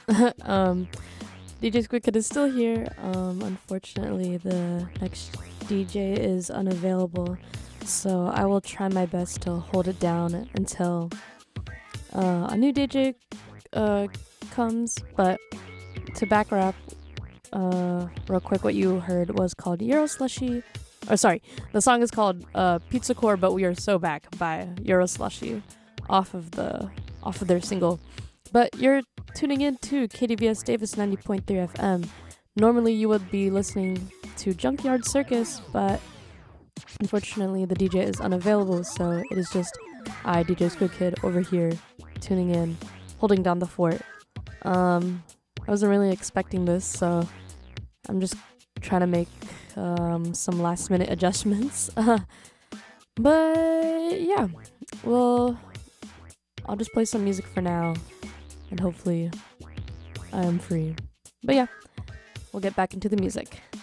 um, DJ Squid Kid is still here. Unfortunately, the next DJ is unavailable, so I will try my best to hold it down until a new DJ comes. But to back her up, real quick, what you heard was called Euro Slushy. Or sorry, the song is called Pizza Core, but we are so back by Euro Slushy off of their single. But you're tuning in to KDVS Davis 90.3 FM. Normally you would be listening to Junkyard Circus, but unfortunately the DJ is unavailable, so it is just I, DJ Squid Kid, over here tuning in, holding down the fort. I wasn't really expecting this, so I'm just trying to make some last minute adjustments. But yeah, well, I'll just play some music for now, and hopefully I am free. But yeah, we'll get back into the music.